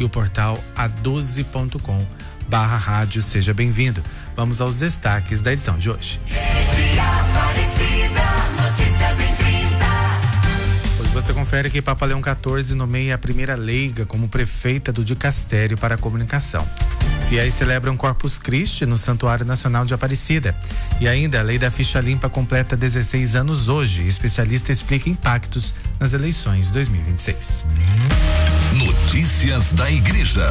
e o portal a12.com/rádio. Seja bem-vindo. Vamos aos destaques da edição de hoje. Rede Aparecida, notícias em 30. Hoje você confere que Papa Leão XIV nomeia a primeira leiga como prefeita do Dicastério para a Comunicação. Fiéis celebram Corpus Christi no Santuário Nacional de Aparecida. E ainda a lei da ficha limpa completa 16 anos hoje. Especialista explica impactos nas eleições 2026. Notícias da Igreja.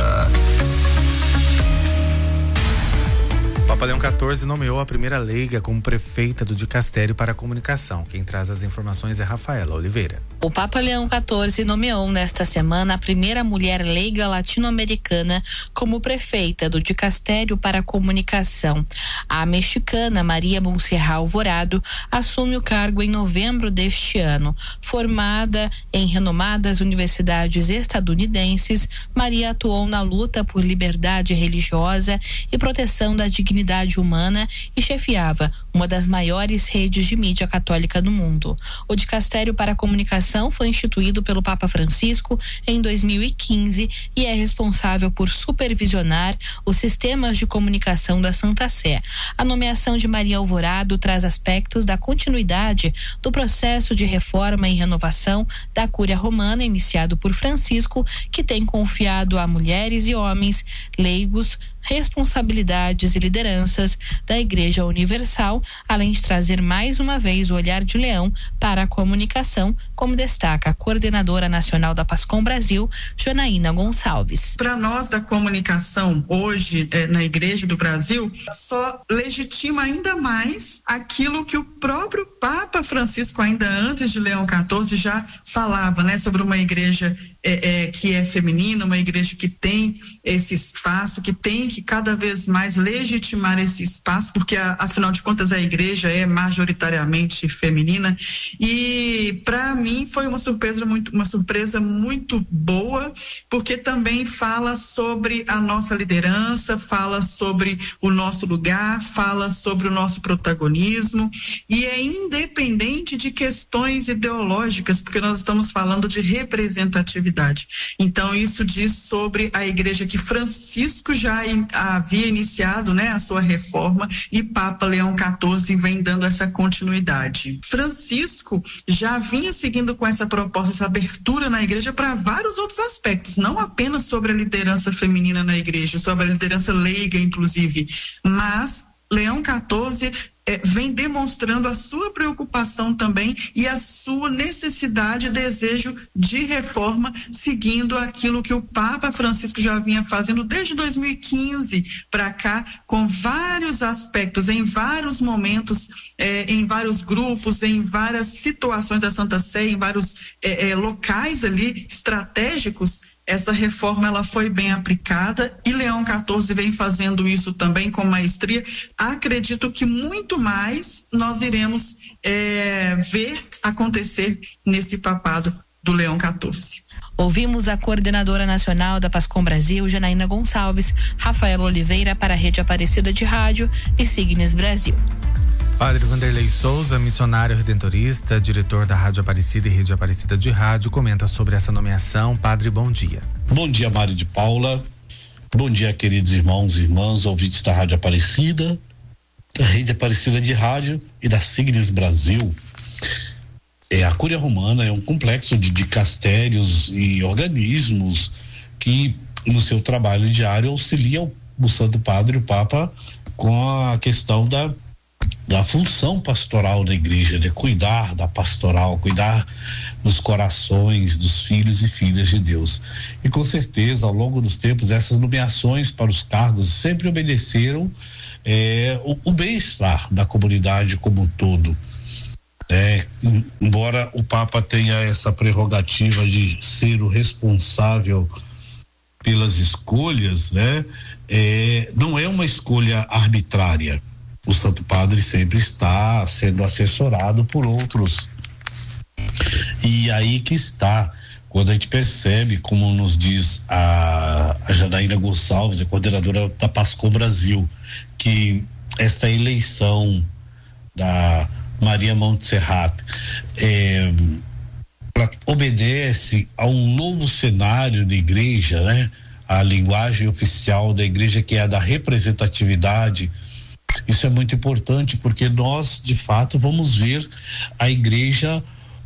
Papa Leão XIV nomeou a primeira leiga como prefeita do Dicastério para a Comunicação. Quem traz as informações é Rafaela Oliveira. O Papa Leão XIV nomeou nesta semana a primeira mulher leiga latino-americana como prefeita do Dicastério para a Comunicação. A mexicana Maria Montserrat Alvorado assume o cargo em novembro deste ano. Formada em renomadas universidades estadunidenses, Maria atuou na luta por liberdade religiosa e proteção da dignidade humana e chefiava uma das maiores redes de mídia católica do mundo. O Dicastério para a Comunicação foi instituído pelo Papa Francisco em 2015 e é responsável por supervisionar os sistemas de comunicação da Santa Sé. A nomeação de Maria Alvorado traz aspectos da continuidade do processo de reforma e renovação da Cúria Romana iniciado por Francisco, que tem confiado a mulheres e homens leigos responsabilidades e lideranças da Igreja Universal, além de trazer mais uma vez o olhar de Leão para a comunicação, como destaca a coordenadora nacional da Pascom Brasil, Janaína Gonçalves. Para nós da comunicação, hoje na Igreja do Brasil, só legitima ainda mais aquilo que o próprio Papa Francisco, ainda antes de Leão XIV, já falava, né, sobre uma igreja que é feminina, uma igreja que tem esse espaço, que tem que cada vez mais legitimar esse espaço, porque afinal de contas a igreja é majoritariamente feminina. E para mim foi uma surpresa muito boa, porque também fala sobre a nossa liderança, fala sobre o nosso lugar, fala sobre o nosso protagonismo, e é independente de questões ideológicas, porque nós estamos falando de representatividade. Então isso diz sobre a igreja que Francisco já havia iniciado, né, a sua reforma, e Papa Leão XIV vem dando essa continuidade. Francisco já vinha seguindo com essa proposta, essa abertura na igreja para vários outros aspectos, não apenas sobre a liderança feminina na igreja, sobre a liderança leiga, inclusive, mas Leão XIV vem demonstrando a sua preocupação também e a sua necessidade e desejo de reforma, seguindo aquilo que o Papa Francisco já vinha fazendo desde 2015 para cá, com vários aspectos, em vários momentos, em vários grupos, em várias situações da Santa Sé, em vários locais ali estratégicos. Essa reforma ela foi bem aplicada e Leão XIV vem fazendo isso também com maestria. Acredito que muito mais nós iremos ver acontecer nesse papado do Leão XIV. Ouvimos a coordenadora nacional da Pascom Brasil, Janaína Gonçalves, Rafaela Oliveira para a Rede Aparecida de Rádio e Signes Brasil. Padre Vanderlei Souza, missionário redentorista, diretor da Rádio Aparecida e Rede Aparecida de Rádio, comenta sobre essa nomeação. Padre, bom dia. Bom dia, Mário de Paula. Bom dia, queridos irmãos e irmãs, ouvintes da Rádio Aparecida, da Rede Aparecida de Rádio e da Signes Brasil. A Cúria Romana é um complexo de dicastérios e organismos que, no seu trabalho diário, auxiliam o Santo Padre, o Papa, com a questão da função pastoral da igreja, de cuidar da pastoral, cuidar dos corações dos filhos e filhas de Deus. E com certeza, ao longo dos tempos, essas nomeações para os cargos sempre obedeceram o bem-estar da comunidade como um todo. Embora o Papa tenha essa prerrogativa de ser o responsável pelas escolhas, não é uma escolha arbitrária. O Santo Padre sempre está sendo assessorado por outros. E aí que está, quando a gente percebe, como nos diz a Janaína Gonçalves, a coordenadora da Pascom Brasil, que esta eleição da Maria Montserrat obedece a um novo cenário da igreja, a linguagem oficial da igreja, que é a da representatividade. Isso é muito importante, porque nós, de fato, vamos ver a igreja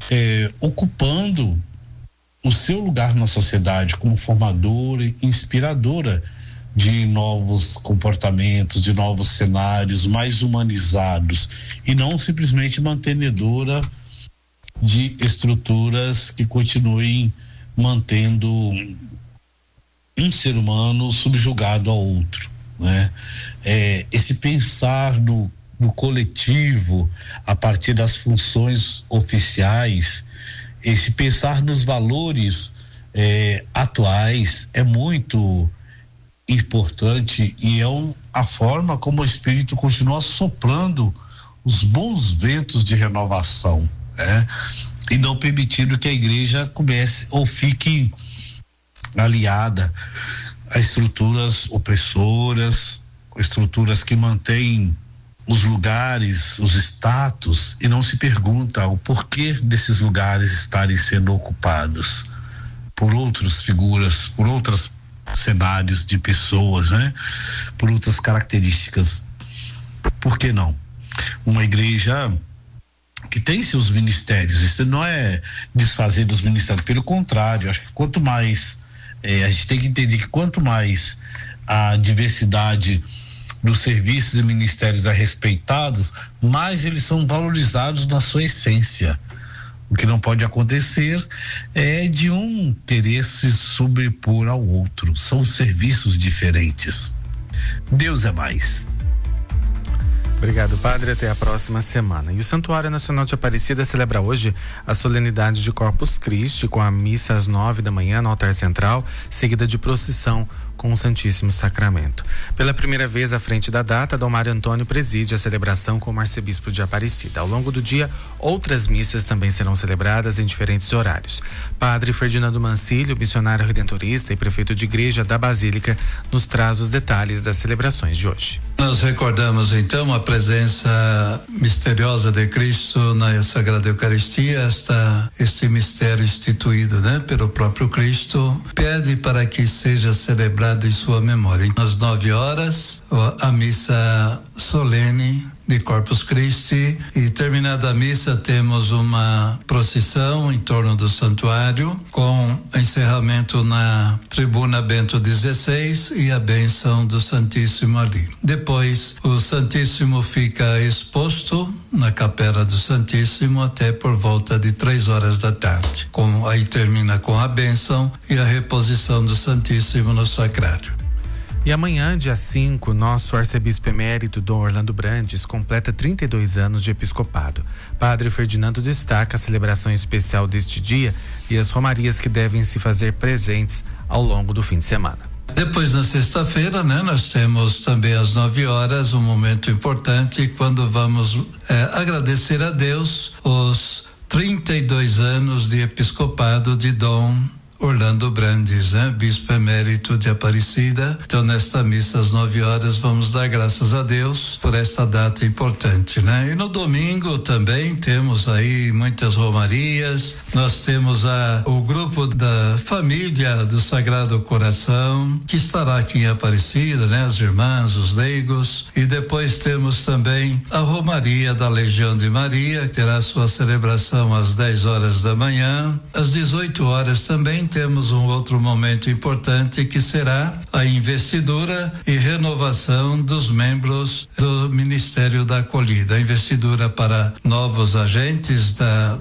ocupando o seu lugar na sociedade como formadora e inspiradora de novos comportamentos, de novos cenários mais humanizados, e não simplesmente mantenedora de estruturas que continuem mantendo um ser humano subjugado ao outro, né? Esse pensar no coletivo a partir das funções oficiais, esse pensar nos valores atuais é muito importante, e é a forma como o Espírito continua soprando os bons ventos de renovação, né? E não permitindo que a igreja comece ou fique aliada a estruturas opressoras, estruturas que mantêm os lugares, os status, e não se pergunta o porquê desses lugares estarem sendo ocupados por outras figuras, por outros cenários de pessoas, né? Por outras características. Por que não? Uma igreja que tem seus ministérios, isso não é desfazer dos ministérios, pelo contrário, acho que quanto mais a gente tem que entender que quanto mais a diversidade dos serviços e ministérios é respeitados, mais eles são valorizados na sua essência. O que não pode acontecer é de um querer se sobrepor ao outro. São serviços diferentes. Deus é mais. Obrigado, padre. Até a próxima semana. E o Santuário Nacional de Aparecida celebra hoje a solenidade de Corpus Christi, com a missa às 9 da manhã no altar central, seguida de procissão com o Santíssimo Sacramento. Pela primeira vez à frente da data, Dom Mário Antônio preside a celebração como arcebispo de Aparecida. Ao longo do dia, outras missas também serão celebradas em diferentes horários. Padre Ferdinando Mancilio, missionário redentorista e prefeito de igreja da Basílica, nos traz os detalhes das celebrações de hoje. Nós recordamos então a presença misteriosa de Cristo na Sagrada Eucaristia, este mistério instituído, né, pelo próprio Cristo, pede para que seja celebrado em sua memória. Às 9 horas, a missa solene de Corpus Christi, e terminada a missa temos uma procissão em torno do santuário, com encerramento na tribuna Bento XVI e a bênção do Santíssimo ali. Depois o Santíssimo fica exposto na capela do Santíssimo até por volta de 3 horas da tarde. Aí termina com a bênção e a reposição do Santíssimo no sacrário. E amanhã, dia 5, nosso arcebispo emérito, Dom Orlando Brandes, completa 32 anos de episcopado. Padre Ferdinando destaca a celebração especial deste dia e as romarias que devem se fazer presentes ao longo do fim de semana. Depois, na sexta-feira, né, nós temos também às 9 horas um momento importante, quando vamos agradecer a Deus os 32 anos de episcopado de Dom Orlando Brandes, né? Bispo emérito de Aparecida. Então, nesta missa às 9 horas, vamos dar graças a Deus por esta data importante, né? E no domingo também temos aí muitas romarias. Nós temos o grupo da família do Sagrado Coração, que estará aqui em Aparecida, né? As irmãs, os leigos. E depois temos também a romaria da Legião de Maria, que terá sua celebração às 10 horas da manhã. Às 18 horas também temos um outro momento importante, que será a investidura e renovação dos membros do Ministério da Acolhida. A investidura para novos agentes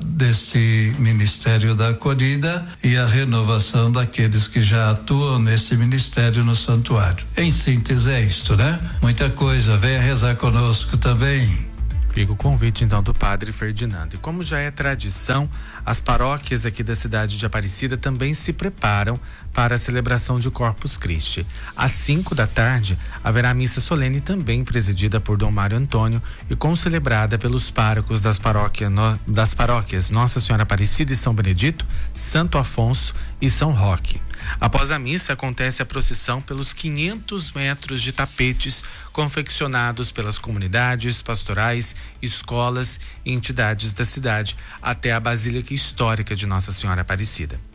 desse Ministério da Acolhida e a renovação daqueles que já atuam nesse ministério no santuário. Em síntese, é isto, né? Muita coisa. Venha rezar conosco também. Fica o convite então do Padre Ferdinando. E como já é tradição, as paróquias aqui da cidade de Aparecida também se preparam para a celebração de Corpus Christi. Às 5 da tarde haverá missa solene também presidida por Dom Mário Antônio e concelebrada pelos párocos das paróquias Nossa Senhora Aparecida e São Benedito, Santo Afonso e São Roque. Após a missa, acontece a procissão pelos 500 metros de tapetes confeccionados pelas comunidades, pastorais, escolas e entidades da cidade até a Basílica Histórica de Nossa Senhora Aparecida.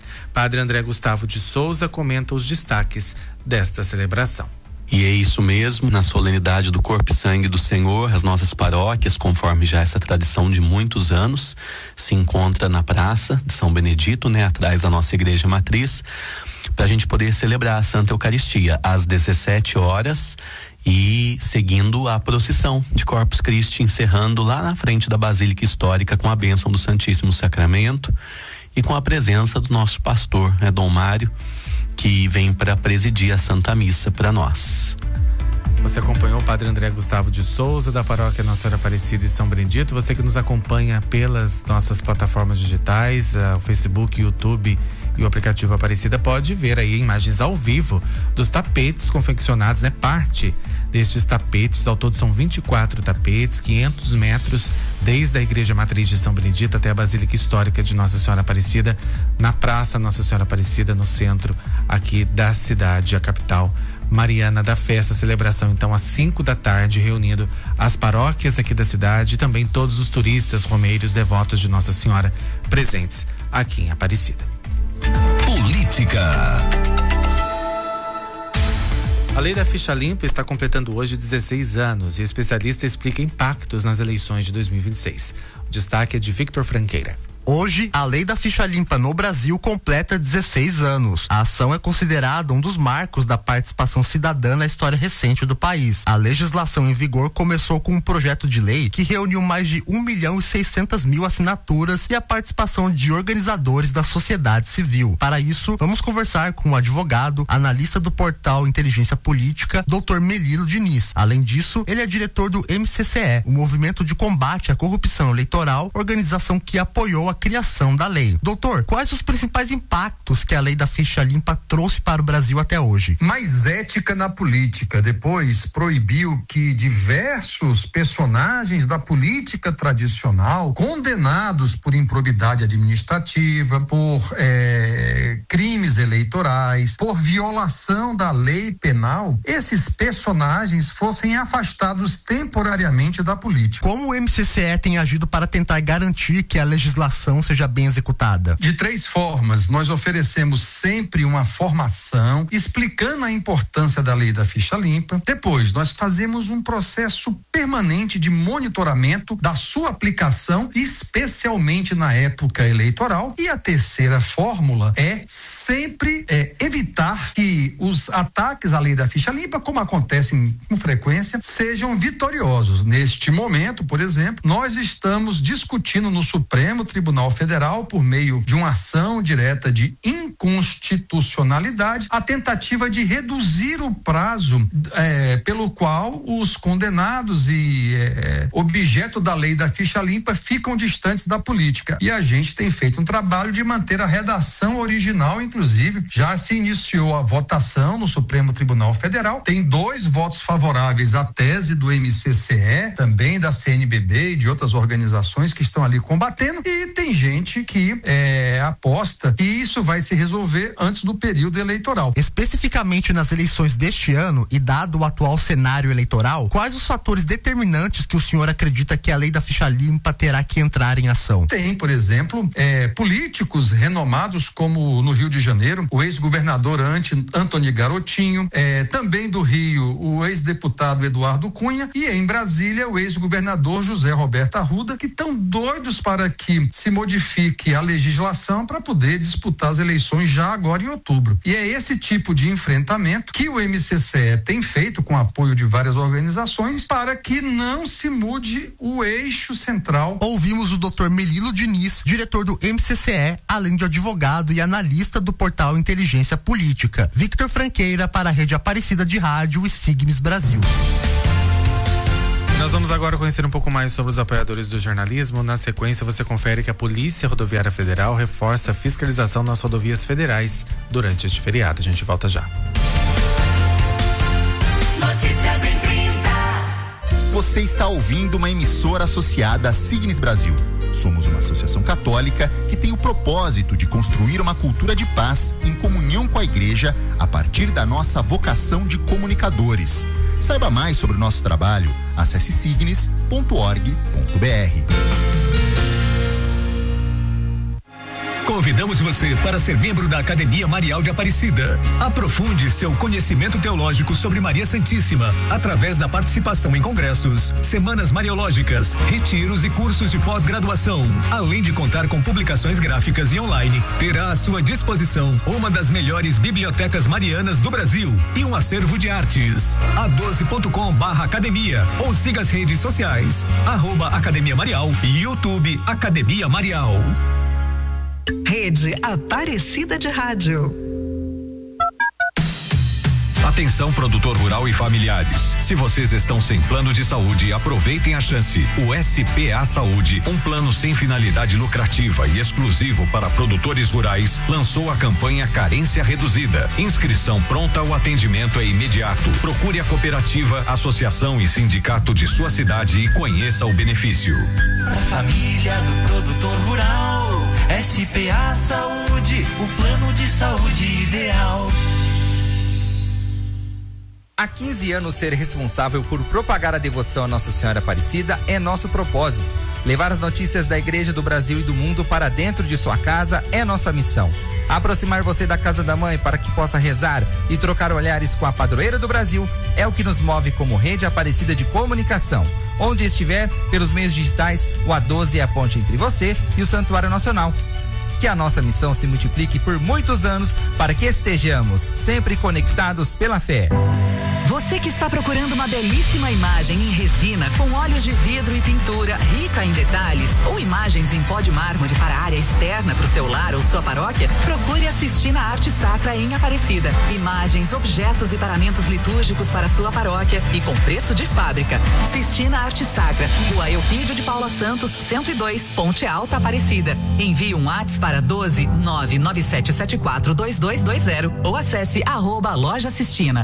Padre André Gustavo de Souza comenta os destaques desta celebração. E é isso mesmo, na solenidade do Corpo e Sangue do Senhor, as nossas paróquias, conforme já essa tradição de muitos anos, se encontra na Praça de São Benedito, atrás da nossa igreja matriz, para a gente poder celebrar a Santa Eucaristia às 17 horas e seguindo a procissão de Corpus Christi, encerrando lá na frente da Basílica Histórica com a bênção do Santíssimo Sacramento e com a presença do nosso pastor, Dom Mário, que vem para presidir a Santa Missa para nós. Você acompanhou o Padre André Gustavo de Souza, da Paróquia Nossa Senhora Aparecida e São Benedito. Você que nos acompanha pelas nossas plataformas digitais, o Facebook, o YouTube e o aplicativo Aparecida, pode ver aí imagens ao vivo dos tapetes confeccionados, parte destes tapetes. Ao todo são 24 tapetes, 500 metros, desde a Igreja Matriz de São Benedito até a Basílica Histórica de Nossa Senhora Aparecida, na Praça Nossa Senhora Aparecida, no centro aqui da cidade, a capital mariana da festa. Celebração então às 5 da tarde, reunindo as paróquias aqui da cidade e também todos os turistas, romeiros, devotos de Nossa Senhora presentes aqui em Aparecida. Política. A Lei da Ficha Limpa está completando hoje 16 anos e especialista explica impactos nas eleições de 2026. O destaque é de Victor Franqueira. Hoje, a Lei da Ficha Limpa no Brasil completa 16 anos. A ação é considerada um dos marcos da participação cidadã na história recente do país. A legislação em vigor começou com um projeto de lei que reuniu mais de 1.600.000 assinaturas e a participação de organizadores da sociedade civil. Para isso, vamos conversar com o advogado, analista do portal Inteligência Política, Dr. Melilo Diniz. Além disso, ele é diretor do MCCE, o Movimento de Combate à Corrupção Eleitoral, organização que apoiou a criação da lei. Doutor, quais os principais impactos que a Lei da Ficha Limpa trouxe para o Brasil até hoje? Mais ética na política. Depois proibiu que diversos personagens da política tradicional, condenados por improbidade administrativa, por crimes eleitorais, por violação da lei penal, esses personagens fossem afastados temporariamente da política. Como o MCCE tem agido para tentar garantir que a legislação seja bem executada? De 3 formas. Nós oferecemos sempre uma formação explicando a importância da Lei da Ficha Limpa. Depois, nós fazemos um processo permanente de monitoramento da sua aplicação, especialmente na época eleitoral. E a terceira fórmula é sempre evitar que os ataques à Lei da Ficha Limpa, como acontecem com frequência, sejam vitoriosos. Neste momento, por exemplo, nós estamos discutindo no Supremo Tribunal Federal, por meio de uma ação direta de inconstitucionalidade, a tentativa de reduzir o prazo pelo qual os condenados e objeto da Lei da Ficha Limpa ficam distantes da política. E a gente tem feito um trabalho de manter a redação original, inclusive já se iniciou a votação no Supremo Tribunal Federal, tem 2 votos favoráveis à tese do MCCE, também da CNBB e de outras organizações que estão ali combatendo, e tem gente que aposta que isso vai se resolver antes do período eleitoral. Especificamente nas eleições deste ano e dado o atual cenário eleitoral, quais os fatores determinantes que o senhor acredita que a Lei da Ficha Limpa terá que entrar em ação? Tem, por exemplo, políticos renomados como no Rio de Janeiro, o ex-governador Antony Garotinho, também do Rio, o ex-deputado Eduardo Cunha, e em Brasília, o ex-governador José Roberto Arruda, que estão doidos para que se modifique a legislação para poder disputar as eleições já agora em outubro. E é esse tipo de enfrentamento que o MCCE tem feito com apoio de várias organizações para que não se mude o eixo central. Ouvimos o Dr. Melilo Diniz, diretor do MCCE, além de advogado e analista do portal Inteligência Política. Victor Franqueira para a Rede Aparecida de Rádio e Sigmes Brasil. Nós vamos agora conhecer um pouco mais sobre os apoiadores do jornalismo. Na sequência, você confere que a Polícia Rodoviária Federal reforça a fiscalização nas rodovias federais durante este feriado. A gente volta já. Notícias em 30. Você está ouvindo uma emissora associada à Signes Brasil. Somos uma associação católica que tem o propósito de construir uma cultura de paz em comunhão com a igreja a partir da nossa vocação de comunicadores. Saiba mais sobre o nosso trabalho, acesse signes.org.br. Convidamos você para ser membro da Academia Marial de Aparecida. Aprofunde seu conhecimento teológico sobre Maria Santíssima através da participação em congressos, semanas mariológicas, retiros e cursos de pós-graduação. Além de contar com publicações gráficas e online, terá à sua disposição uma das melhores bibliotecas marianas do Brasil e um acervo de artes. a12.com/academia ou siga as redes sociais @Academia Marial e YouTube Academia Marial. Rede Aparecida de Rádio. Atenção, produtor rural e familiares. Se vocês estão sem plano de saúde, aproveitem a chance. O SPA Saúde, um plano sem finalidade lucrativa e exclusivo para produtores rurais, lançou a campanha Carência Reduzida. Inscrição pronta, o atendimento é imediato. Procure a cooperativa, associação e sindicato de sua cidade e conheça o benefício. Para a família do produtor rural, SPA Saúde, o plano de saúde ideal. Há 15 anos, ser responsável por propagar a devoção a Nossa Senhora Aparecida é nosso propósito. Levar as notícias da Igreja do Brasil e do mundo para dentro de sua casa é nossa missão. Aproximar você da casa da mãe para que possa rezar e trocar olhares com a padroeira do Brasil é o que nos move como Rede Aparecida de Comunicação. Onde estiver, pelos meios digitais, o A12 é a ponte entre você e o Santuário Nacional. Que a nossa missão se multiplique por muitos anos para que estejamos sempre conectados pela fé. Você que está procurando uma belíssima imagem em resina com óleos de vidro e pintura rica em detalhes ou imagens em pó de mármore para a área externa para o seu lar ou sua paróquia, procure assistir na Arte Sacra em Aparecida. Imagens, objetos e paramentos litúrgicos para sua paróquia e com preço de fábrica. Sistina Arte Sacra, Rua Eupídio de Paula Santos, 102, Ponte Alta, Aparecida. Envie um WhatsApp para 12 99774 2220 ou acesse @Loja Sistina.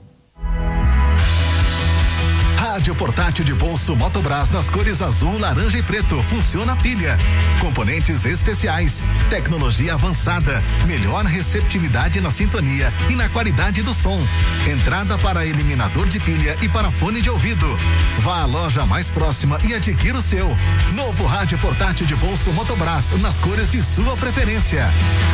Rádio portátil de bolso Motobras nas cores azul, laranja e preto. Funciona a pilha. Componentes especiais. Tecnologia avançada. Melhor receptividade na sintonia e na qualidade do som. Entrada para eliminador de pilha e para fone de ouvido. Vá à loja mais próxima e adquira o seu. Novo rádio portátil de bolso Motobras nas cores de sua preferência.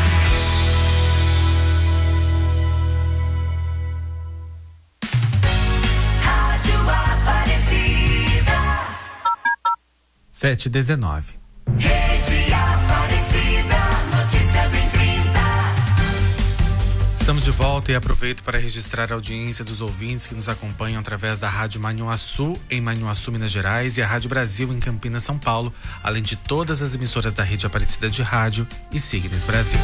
7h19. Rede Aparecida, notícias em 30. Estamos de volta e aproveito para registrar a audiência dos ouvintes que nos acompanham através da Rádio Manhuaçu, em Manhuaçu, Minas Gerais, e a Rádio Brasil, em Campinas, São Paulo, além de todas as emissoras da Rede Aparecida de Rádio e Signes Brasil.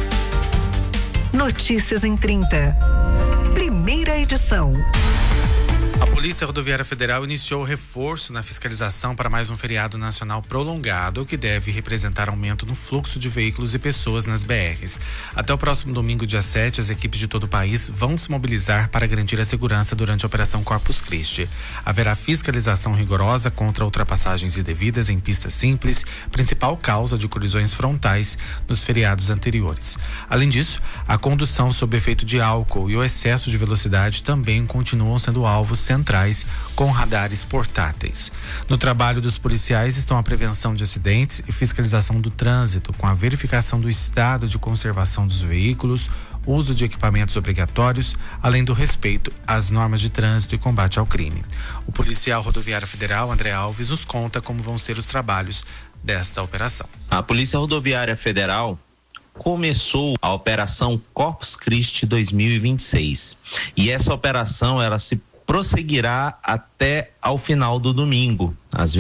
Notícias em 30. Primeira edição. A Polícia Rodoviária Federal iniciou o reforço na fiscalização para mais um feriado nacional prolongado, o que deve representar aumento no fluxo de veículos e pessoas nas BRs. Até o próximo domingo, dia 7, as equipes de todo o país vão se mobilizar para garantir a segurança durante a Operação Corpus Christi. Haverá fiscalização rigorosa contra ultrapassagens indevidas em pistas simples, principal causa de colisões frontais nos feriados anteriores. Além disso, a condução sob efeito de álcool e o excesso de velocidade também continuam sendo alvos centrais com radares portáteis. No trabalho dos policiais estão a prevenção de acidentes e fiscalização do trânsito, com a verificação do estado de conservação dos veículos, uso de equipamentos obrigatórios, além do respeito às normas de trânsito e combate ao crime. O policial rodoviário federal, André Alves, nos conta como vão ser os trabalhos desta operação. A Polícia Rodoviária Federal começou a Operação Corpus Christi 2026 e essa operação ela se prosseguirá até ao final do domingo, às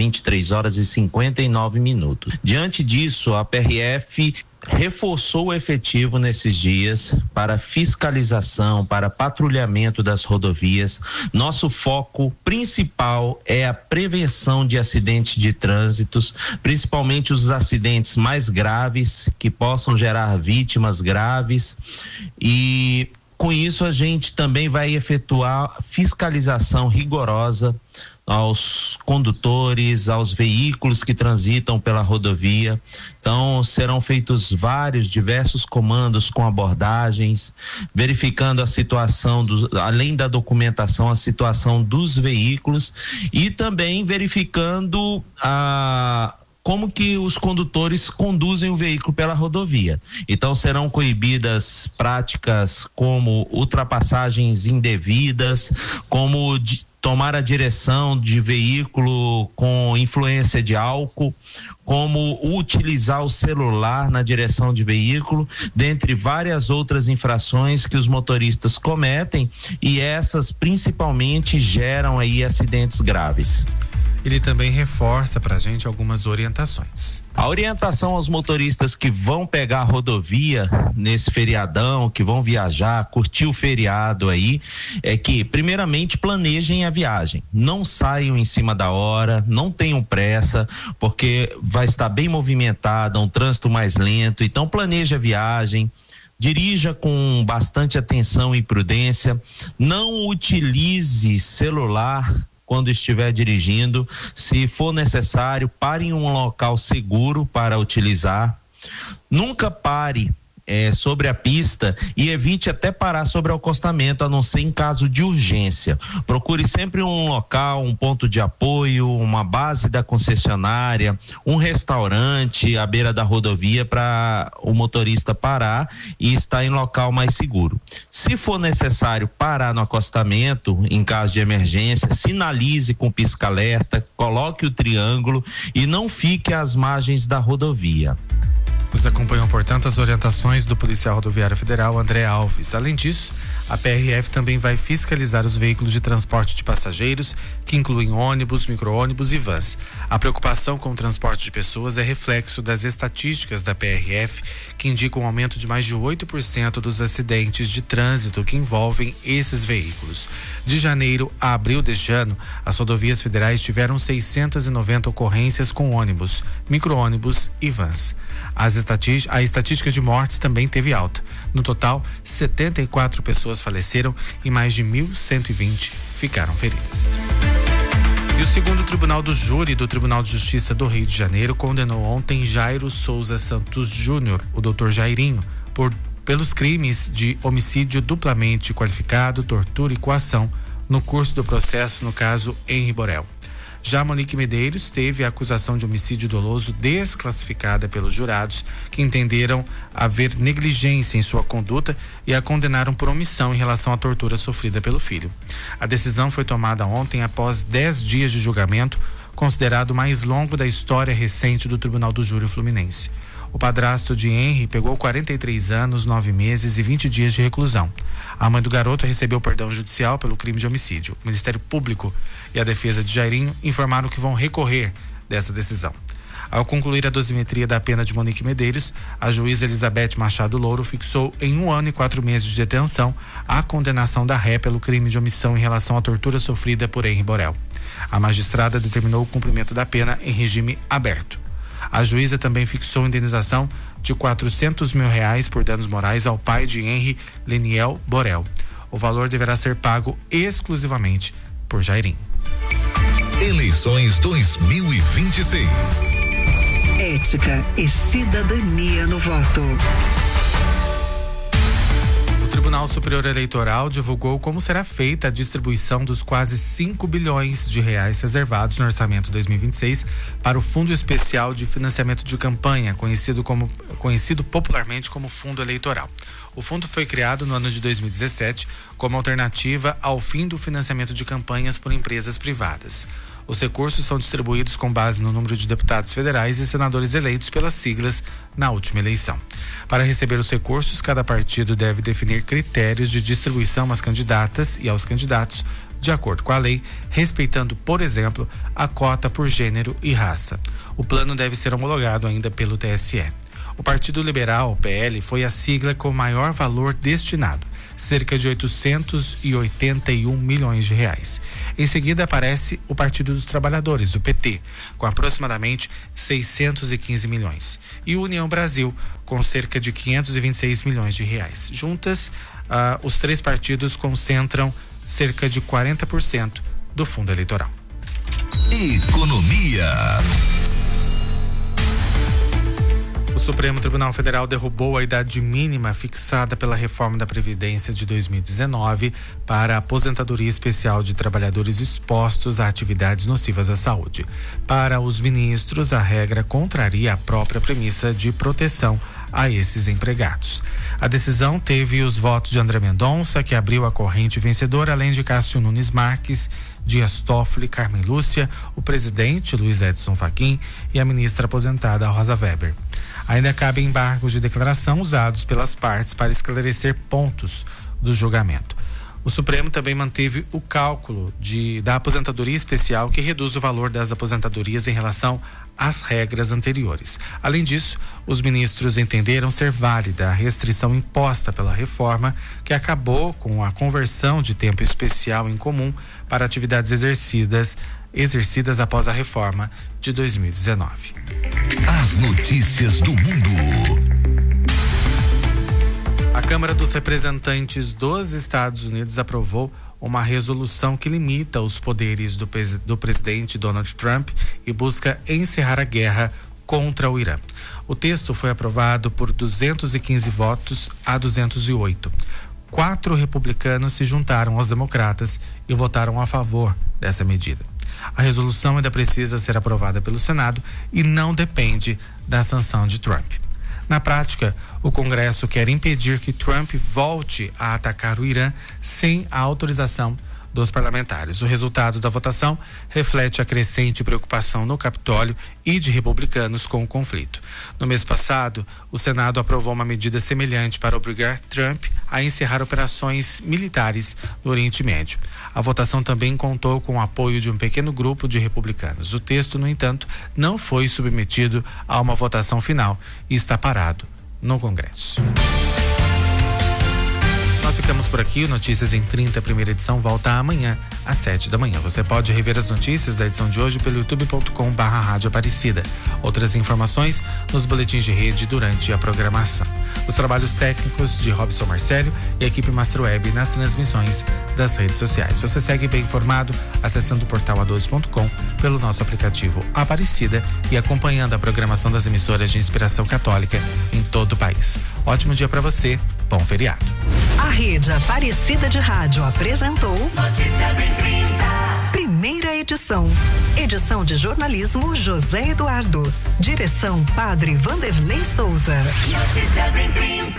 23h59. Diante disso, a PRF reforçou o efetivo nesses dias para fiscalização, para patrulhamento das rodovias. Nosso foco principal é a prevenção de acidentes de trânsito, principalmente os acidentes mais graves, que possam gerar vítimas graves, e com isso a gente também vai efetuar fiscalização rigorosa aos condutores, aos veículos que transitam pela rodovia. Então serão feitos diversos comandos com abordagens, verificando a situação além da documentação, a situação dos veículos e também verificando como que os condutores conduzem o veículo pela rodovia. Então serão coibidas práticas como ultrapassagens indevidas, como tomar a direção de veículo com influência de álcool, como utilizar o celular na direção de veículo, dentre várias outras infrações que os motoristas cometem, e essas principalmente geram aí acidentes graves. Ele também reforça pra gente algumas orientações. A orientação aos motoristas que vão pegar a rodovia nesse feriadão, que vão viajar, curtir o feriado aí, é que primeiramente planejem a viagem. Não saiam em cima da hora, não tenham pressa, porque vai estar bem movimentada, um trânsito mais lento. Então planeje a viagem. Dirija com bastante atenção e prudência. Não utilize celular quando estiver dirigindo. Se for necessário, pare em um local seguro para utilizar. Nunca pare sobre a pista e evite até parar sobre o acostamento, a não ser em caso de urgência. Procure sempre um local, um ponto de apoio, uma base da concessionária, um restaurante à beira da rodovia para o motorista parar e estar em local mais seguro. Se for necessário parar no acostamento, em caso de emergência, sinalize com pisca-alerta, coloque o triângulo e não fique às margens da rodovia. Você acompanhou, portanto, as orientações do policial rodoviário federal André Alves. Além disso, a PRF também vai fiscalizar os veículos de transporte de passageiros, que incluem ônibus, micro-ônibus e vans. A preocupação com o transporte de pessoas é reflexo das estatísticas da PRF, que indicam um aumento de mais de 8% dos acidentes de trânsito que envolvem esses veículos. De janeiro a abril deste ano, as rodovias federais tiveram 690 ocorrências com ônibus, micro-ônibus e vans. A estatística de mortes também teve alta. No total, 74 pessoas faleceram e mais de 1.120 ficaram feridas. E o segundo Tribunal do Júri do Tribunal de Justiça do Rio de Janeiro condenou ontem Jairo Souza Santos Júnior, o Dr. Jairinho, pelos crimes de homicídio duplamente qualificado, tortura e coação no curso do processo no caso Henri Borel. Já Monique Medeiros teve a acusação de homicídio doloso desclassificada pelos jurados, que entenderam haver negligência em sua conduta e a condenaram por omissão em relação à tortura sofrida pelo filho. A decisão foi tomada ontem após 10 dias de julgamento, considerado o mais longo da história recente do Tribunal do Júri Fluminense. O padrasto de Henri pegou 43 anos, 9 meses e 20 dias de reclusão. A mãe do garoto recebeu perdão judicial pelo crime de homicídio. O Ministério Público e a defesa de Jairinho informaram que vão recorrer dessa decisão. Ao concluir a dosimetria da pena de Monique Medeiros, a juíza Elizabeth Machado Louro fixou em 1 ano e 4 meses de detenção a condenação da ré pelo crime de omissão em relação à tortura sofrida por Henri Borel. A magistrada determinou o cumprimento da pena em regime aberto. A juíza também fixou indenização de R$400 mil por danos morais ao pai de Henri, Leniel Borel. O valor deverá ser pago exclusivamente por Jairinho. Eleições 2026. Ética e cidadania no voto. O Tribunal Superior Eleitoral divulgou como será feita a distribuição dos quase 5 bilhões de reais reservados no orçamento 2026 para o Fundo Especial de Financiamento de Campanha, conhecido popularmente como Fundo Eleitoral. O fundo foi criado no ano de 2017 como alternativa ao fim do financiamento de campanhas por empresas privadas. Os recursos são distribuídos com base no número de deputados federais e senadores eleitos pelas siglas na última eleição. Para receber os recursos, cada partido deve definir critérios de distribuição às candidatas e aos candidatos, de acordo com a lei, respeitando, por exemplo, a cota por gênero e raça. O plano deve ser homologado ainda pelo TSE. O Partido Liberal, o PL, foi a sigla com maior valor destinado, cerca de 881 milhões de reais. Em seguida aparece o Partido dos Trabalhadores, o PT, com aproximadamente 615 milhões. E o União Brasil, com cerca de 526 milhões de reais. Juntas, os três partidos concentram cerca de 40% do fundo eleitoral. Economia. O Supremo Tribunal Federal derrubou a idade mínima fixada pela reforma da Previdência de 2019 para a aposentadoria especial de trabalhadores expostos a atividades nocivas à saúde. Para os ministros, a regra contraria a própria premissa de proteção a esses empregados. A decisão teve os votos de André Mendonça, que abriu a corrente vencedora, além de Cássio Nunes Marques, Dias Toffoli, Carmen Lúcia, o presidente Luiz Edson Fachin e a ministra aposentada Rosa Weber. Ainda cabem embargos de declaração usados pelas partes para esclarecer pontos do julgamento. O Supremo também manteve o cálculo da aposentadoria especial, que reduz o valor das aposentadorias em relação às regras anteriores. Além disso, os ministros entenderam ser válida a restrição imposta pela reforma, que acabou com a conversão de tempo especial em comum para atividades exercidas após a reforma de 2019. As notícias do mundo. A Câmara dos Representantes dos Estados Unidos aprovou uma resolução que limita os poderes do presidente Donald Trump e busca encerrar a guerra contra o Irã. O texto foi aprovado por 215 votos a 208. 4 republicanos se juntaram aos democratas e votaram a favor dessa medida. A resolução ainda precisa ser aprovada pelo Senado e não depende da sanção de Trump. Na prática, o Congresso quer impedir que Trump volte a atacar o Irã sem a autorização dos parlamentares. O resultado da votação reflete a crescente preocupação no Capitólio e de republicanos com o conflito. No mês passado, o Senado aprovou uma medida semelhante para obrigar Trump a encerrar operações militares no Oriente Médio. A votação também contou com o apoio de um pequeno grupo de republicanos. O texto, no entanto, não foi submetido a uma votação final e está parado no Congresso. Nós ficamos por aqui. O Notícias em 30, primeira edição, volta amanhã às 7 da manhã. Você pode rever as notícias da edição de hoje pelo youtube.com/Rádio Aparecida. Outras informações nos boletins de rede durante a programação. Os trabalhos técnicos de Robson Marcelo e a equipe Master Web nas transmissões das redes sociais. Você segue bem informado acessando o portal a12.com, pelo nosso aplicativo Aparecida e acompanhando a programação das emissoras de inspiração católica em todo o país. Ótimo dia para você. Bom feriado. A Rede Aparecida de Rádio apresentou Notícias em 30. Primeira edição. Edição de jornalismo José Eduardo. Direção Padre Vanderlei Souza. Notícias em 30.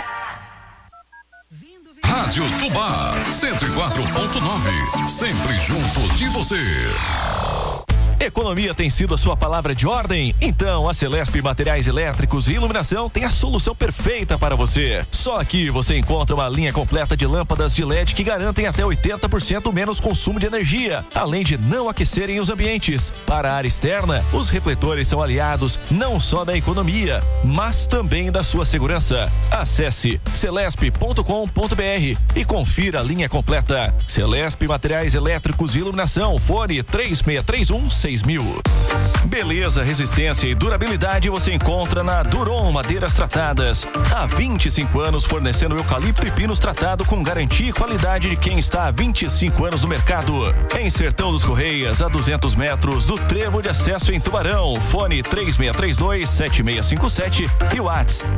Rádio Tubá 104.9. Sempre junto de você. Economia tem sido a sua palavra de ordem? Então a Celesp Materiais Elétricos e Iluminação tem a solução perfeita para você. Só aqui você encontra uma linha completa de lâmpadas de LED que garantem até 80% menos consumo de energia, além de não aquecerem os ambientes. Para a área externa, os refletores são aliados não só da economia, mas também da sua segurança. Acesse celesp.com.br e confira a linha completa. Celesp Materiais Elétricos e Iluminação, fone 3631 6000. Beleza, resistência e durabilidade você encontra na Duron Madeiras Tratadas. Há 25 anos fornecendo eucalipto e pinos tratado com garantia e qualidade de quem está há 25 anos no mercado. Em Sertão dos Correias, a 200 metros do trevo de acesso em Tubarão. Fone 3632-7657 e WhatsApp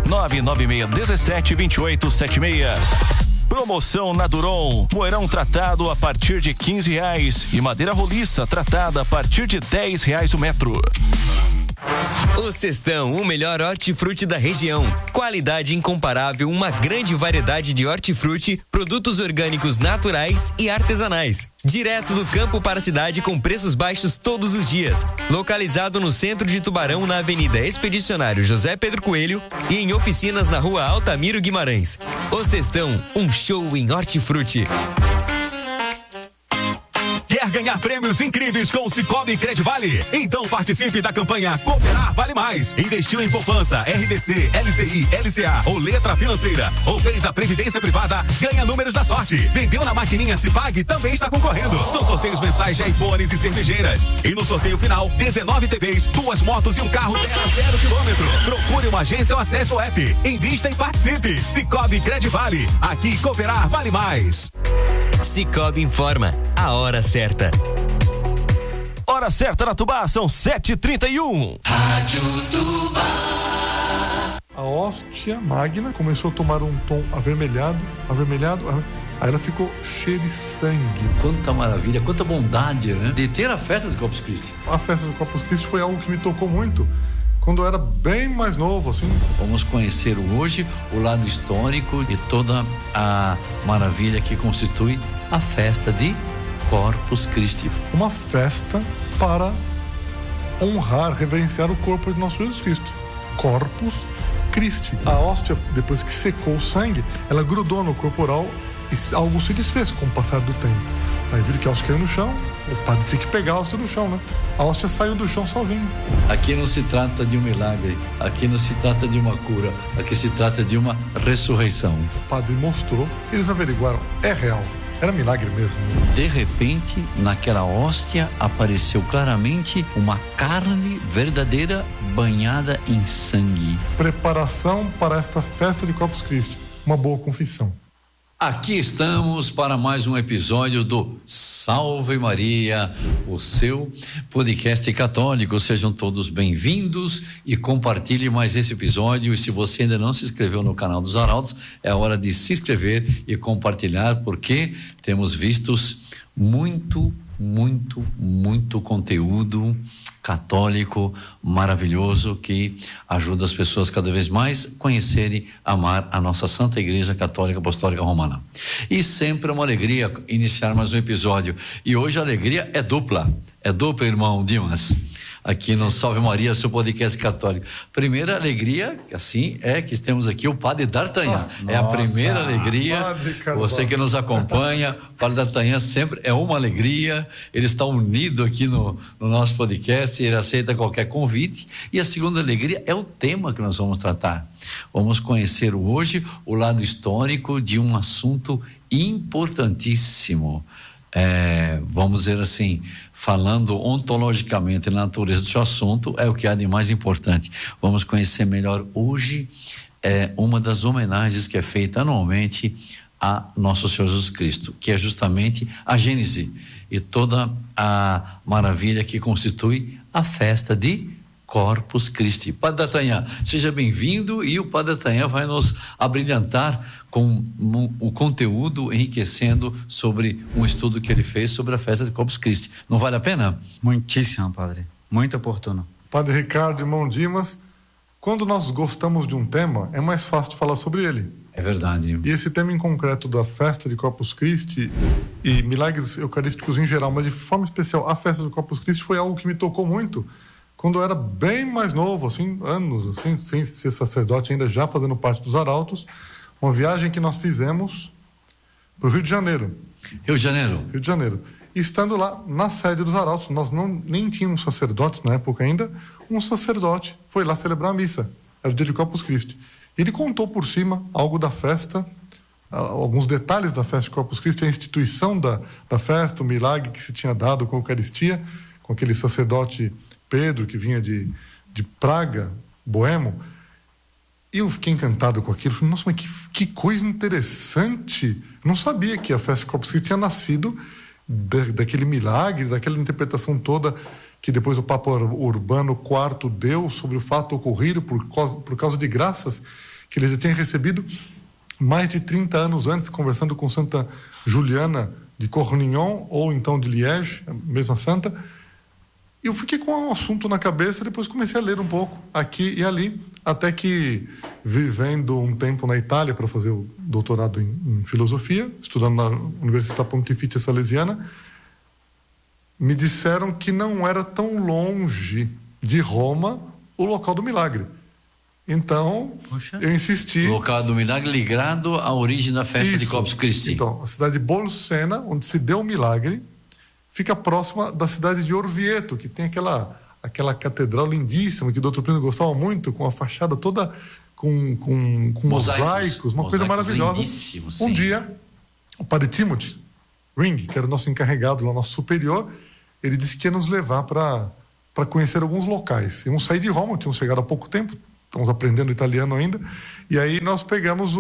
996172876. Promoção na Duron, moerão tratado a partir de R$15 e madeira roliça tratada a partir de R$10 o metro. O Cestão, o melhor hortifruti da região. Qualidade incomparável, uma grande variedade de hortifruti, produtos orgânicos naturais e artesanais. Direto do campo para a cidade com preços baixos todos os dias. Localizado no centro de Tubarão, na Avenida Expedicionário José Pedro Coelho e em oficinas na Rua Altamiro Guimarães. O Cestão, um show em hortifruti. Quer ganhar prêmios incríveis com o Sicoob Credivale? Então participe da campanha Cooperar Vale Mais. Investiu em poupança, RDC, LCI, LCA ou letra financeira, ou fez a previdência privada, ganha números da sorte. Vendeu na maquininha Cipag, também está concorrendo. São sorteios mensais de iPhones e cervejeiras. E no sorteio final, 19 TVs, 2 motos e um carro 0 a 0 quilômetro. Procure uma agência ou acesse o app. Invista e participe. Sicoob Credivale. Aqui Cooperar Vale Mais. Sicoob informa a hora certa. Hora certa na Tubá, são 7h31. Rádio Tubá. hóstia magna começou a tomar um tom avermelhado, aí ela ficou cheia de sangue. Quanta maravilha, quanta bondade, né? De ter a festa do Corpus Christi. A festa do Corpus Christi foi algo que me tocou muito quando eu era bem mais novo, assim. Vamos conhecer hoje o lado histórico de toda a maravilha que constitui a festa de Corpus Christi. Uma festa para honrar, reverenciar o corpo de nosso Jesus Cristo. Corpus Christi. A hóstia, depois que secou o sangue, ela grudou no corporal e algo se desfez com o passar do tempo. Aí viram que a hóstia caiu no chão, o padre tinha que pegar a hóstia no chão, né? A hóstia saiu do chão sozinha. Aqui não se trata de um milagre, aqui não se trata de uma cura, aqui se trata de uma ressurreição. O padre mostrou, eles averiguaram, é real. Era milagre mesmo. De repente, naquela hóstia apareceu claramente uma carne verdadeira banhada em sangue. Preparação para esta festa de Corpus Christi. Uma boa confissão. Aqui estamos para mais um episódio do Salve Maria, o seu podcast católico. Sejam todos bem-vindos e compartilhe mais esse episódio. E se você ainda não se inscreveu no canal dos Arautos, é hora de se inscrever e compartilhar, porque temos vistos muito conteúdo católico maravilhoso que ajuda as pessoas cada vez mais a conhecerem, amar a nossa Santa Igreja Católica Apostólica Romana. E sempre é uma alegria iniciar mais um episódio. E hoje a alegria é dupla, irmão Dimas. Aqui no Salve Maria, seu podcast católico. Primeira alegria, assim, é que temos aqui o Padre D'Artagnan. É a primeira alegria. Você que nos acompanha, o Padre D'Artagnan sempre é uma alegria. Ele está unido aqui no nosso podcast, ele aceita qualquer convite. E a segunda alegria é o tema que nós vamos tratar. Vamos conhecer hoje o lado histórico de um assunto importantíssimo. Vamos dizer assim, falando ontologicamente na natureza do seu assunto, é o que há de mais importante. Vamos conhecer melhor hoje uma das homenagens que é feita anualmente a Nosso Senhor Jesus Cristo, que é justamente a Gênese e toda a maravilha que constitui a festa de Corpus Christi. Padre D'Artagnan, seja bem-vindo, e o Padre D'Artagnan vai nos abrilhantar com o conteúdo, enriquecendo sobre um estudo que ele fez sobre a festa de Corpus Christi. Não vale a pena? Muitíssimo, Padre. Muito oportuno. Padre Ricardo, irmão Dimas, quando nós gostamos de um tema, é mais fácil de falar sobre ele. É verdade. E esse tema em concreto da festa de Corpus Christi e milagres eucarísticos em geral, mas de forma especial a festa de Corpus Christi, foi algo que me tocou muito quando eu era bem mais novo, assim, anos, assim, sem ser sacerdote, ainda já fazendo parte dos Arautos, uma viagem que nós fizemos para o Rio de Janeiro. Rio de Janeiro? Rio de Janeiro. E estando lá, na sede dos Arautos, nós nem tínhamos sacerdotes na época ainda, um sacerdote foi lá celebrar a missa, era o dia de Corpus Christi. Ele contou por cima algo da festa, alguns detalhes da festa de Corpus Christi, a instituição da festa, o milagre que se tinha dado com a Eucaristia, com aquele sacerdote Pedro, que vinha de Praga, boemo, e eu fiquei encantado com aquilo. Falei, nossa, mas que coisa interessante. Eu não sabia que a festa de Corpus Christi tinha nascido daquele milagre, daquela interpretação toda que depois o Papa Urbano IV deu sobre o fato ocorrido por causa de graças que ele já tinha recebido mais de 30 anos antes, conversando com Santa Juliana de Cornignon, ou então de Liège, a mesma santa. E eu fiquei com um assunto na cabeça, depois comecei a ler um pouco aqui e ali, até que, vivendo um tempo na Itália para fazer o doutorado em filosofia, estudando na Università Pontificia Salesiana, me disseram que não era tão longe de Roma o local do milagre. Então, eu insisti. O local do milagre ligado à origem da festa de Corpus Christi. Então, a cidade de Bolsena, onde se deu o milagre, fica próxima da cidade de Orvieto, que tem aquela catedral lindíssima que o Dr. Plínio gostava muito, com a fachada toda com mosaicos, uma coisa maravilhosa. Um dia, o padre Timothy Ring, que era o nosso encarregado, o nosso superior, ele disse que ia nos levar para conhecer alguns locais. Íamos sair de Roma, tínhamos chegado há pouco tempo, estamos aprendendo italiano ainda, e aí nós pegamos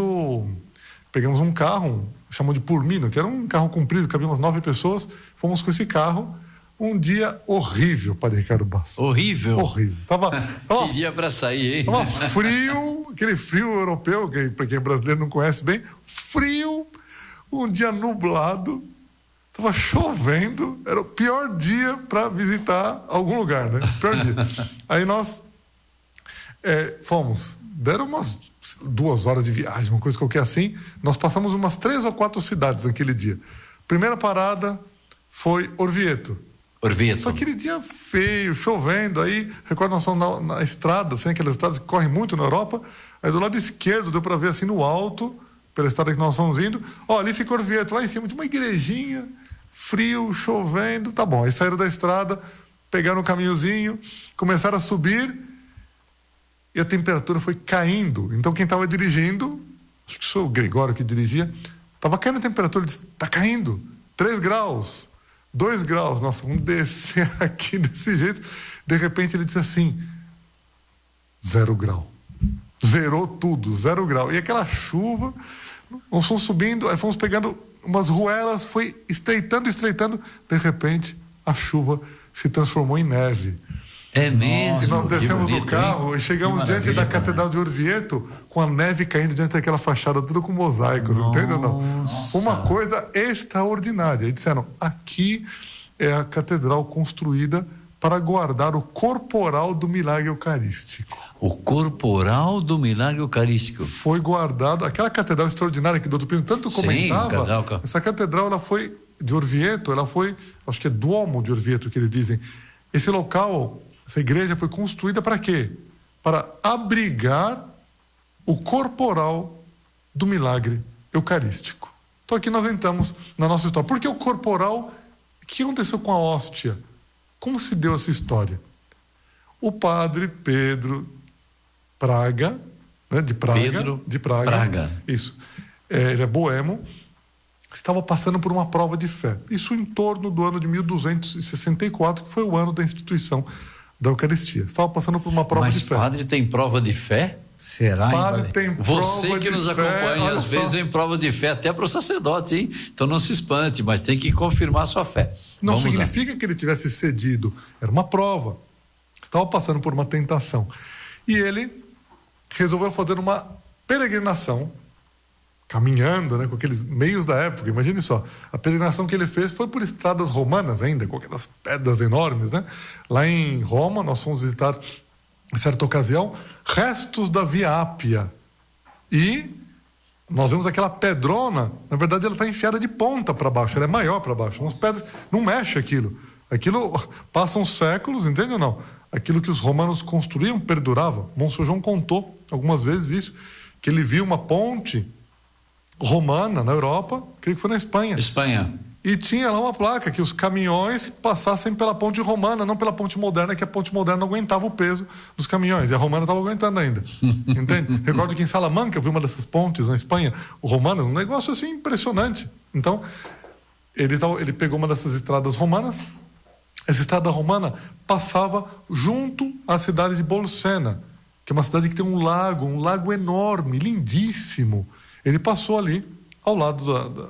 um carro, chamam de Pulmino, que era um carro comprido, cabia umas 9 pessoas, fomos com esse carro, um dia horrível, Padre Ricardo Basso. Horrível? Horrível. Que dia para sair, hein? Tava frio, aquele frio europeu, que para quem é brasileiro não conhece bem, frio, um dia nublado, estava chovendo, era o pior dia para visitar algum lugar, né? Pior dia. Aí nós fomos, deram umas 2 horas de viagem, uma coisa qualquer assim, nós passamos umas 3 ou 4 cidades naquele dia. Primeira parada foi Orvieto. Só aquele dia feio, chovendo, aí, recordo, nós estamos na estrada, assim, aquelas estradas que correm muito na Europa, aí do lado esquerdo deu para ver assim no alto, pela estrada que nós estamos indo, ali fica Orvieto, lá em cima de uma igrejinha, frio, chovendo, tá bom. Aí saíram da estrada, pegaram um caminhozinho, começaram a subir e a temperatura foi caindo. Então quem estava dirigindo, acho que foi o Gregório que dirigia, estava caindo a temperatura, ele disse, tá caindo, 3 graus, 2 graus, nossa, vamos descer aqui desse jeito. De repente ele disse assim, 0 grau. Zerou tudo, 0 grau. E aquela chuva, nós fomos subindo, aí fomos pegando umas ruelas, foi estreitando, de repente a chuva se transformou em neve. É mesmo? E nós descemos bonito, do carro e chegamos diante da Catedral de Orvieto, com a neve caindo diante daquela fachada, tudo com mosaicos, entende ou não? Uma coisa extraordinária. E disseram, aqui é a catedral construída para guardar o corporal do milagre eucarístico. O corporal do milagre eucarístico. Foi guardado, aquela catedral extraordinária que o doutor Pino tanto comentava, essa catedral, ela foi de Orvieto, ela foi, acho que é Duomo de Orvieto que eles dizem. Esse local, essa igreja foi construída para quê? Para abrigar o corporal do milagre eucarístico. Então aqui nós entramos na nossa história. Por que o corporal? O que aconteceu com a hóstia? Como se deu essa história? O padre Pedro Praga, né, de Praga. Isso. Ele é boemo, estava passando por uma prova de fé. Isso em torno do ano de 1264, que foi o ano da instituição da Eucaristia. Estava passando por uma prova de fé. Mas padre tem prova de fé? Será? Padre tem prova de fé. Você que nos acompanha, às vezes em prova de fé, até para o sacerdote, hein? Então não se espante, mas tem que confirmar sua fé. Não significa que ele tivesse cedido. Era uma prova. Estava passando por uma tentação. E ele resolveu fazer uma peregrinação, caminhando, né, com aqueles meios da época. Imagine só, a peregrinação que ele fez foi por estradas romanas ainda, com aquelas pedras enormes, né? Lá em Roma, nós fomos visitar, em certa ocasião, restos da Via Ápia. E nós vemos aquela pedrona, na verdade ela está enfiada de ponta para baixo, ela é maior para baixo. Umas pedras, não mexe aquilo. Aquilo passam séculos, entende ou não? Aquilo que os romanos construíam perdurava. Monsenhor João contou algumas vezes isso, que ele viu uma ponte romana na Europa, creio que foi na Espanha. E tinha lá uma placa que os caminhões passassem pela ponte romana, não pela ponte moderna, que a ponte moderna não aguentava o peso dos caminhões, e a romana estava aguentando ainda. Entende? Recordo que em Salamanca eu vi uma dessas pontes na Espanha, romanas, um negócio assim impressionante. Então, ele pegou uma dessas estradas romanas. Essa estrada romana passava junto à cidade de Bolsena, que é uma cidade que tem um lago enorme, lindíssimo. Ele passou ali, ao lado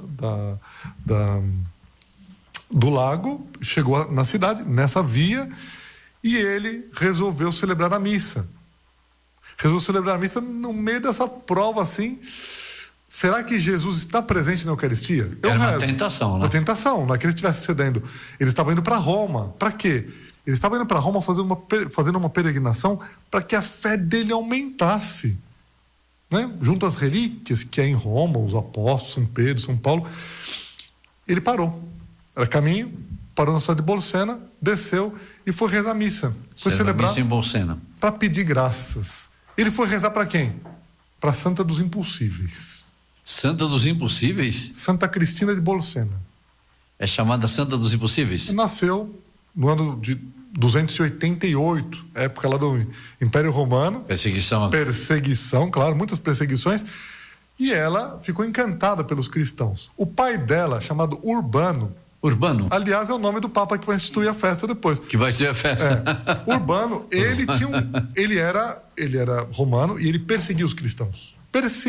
do lago, chegou na cidade, nessa via, e ele resolveu celebrar a missa. Resolveu celebrar a missa no meio dessa prova assim. Será que Jesus está presente na Eucaristia? Era uma tentação, né? Uma tentação, não é que ele estivesse cedendo. Ele estava indo para Roma. Para quê? Ele estava indo para Roma fazendo uma peregrinação para que a fé dele aumentasse. Né? Junto às relíquias que é em Roma, os apóstolos, São Pedro, São Paulo. Ele parou. Era caminho, parou na cidade de Bolsena, desceu e foi rezar a missa. Foi celebrar missa em Bolsena. Para pedir graças. Ele foi rezar para quem? Para Santa dos Impossíveis. Santa dos Impossíveis? Santa Cristina de Bolsena. É chamada Santa dos Impossíveis? Nasceu no ano de 288, época lá do Império Romano. Perseguição, claro, muitas perseguições. E ela ficou encantada pelos cristãos. O pai dela, chamado Urbano. Aliás, é o nome do Papa que vai instituir a festa depois. Que vai ser a festa. Urbano, ele era romano e ele perseguia os cristãos.